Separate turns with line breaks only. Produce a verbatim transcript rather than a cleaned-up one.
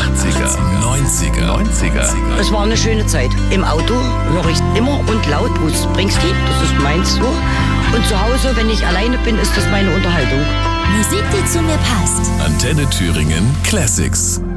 achtziger, neunziger, neunziger.
Es war eine schöne Zeit. Im Auto höre ich immer und laut Bruce Springsteen, das ist meins so. Und zu Hause, wenn ich alleine bin, ist das meine Unterhaltung.
Musik, die zu mir passt.
Antenne Thüringen Classics.